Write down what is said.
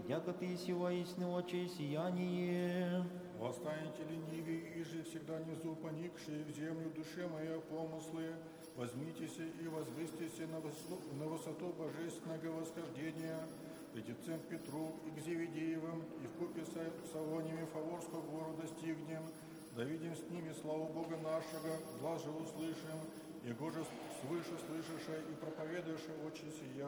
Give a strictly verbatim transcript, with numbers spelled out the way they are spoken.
яко ты си воистину очей сияние. Восстанете ленивее, и же всегда внизу поникшие в землю душе моя помыслы. Возьмитесь и возвыстите на, высо- на высоту божественного восхождения. Придицем к Петру и к Зеведеевым, и вкупе с Савониями Фаворского гору достигнем. Да видим с ними славу Бога нашего, глаз же услышим, Его же свыше слышавшее и проповедующее очи сия.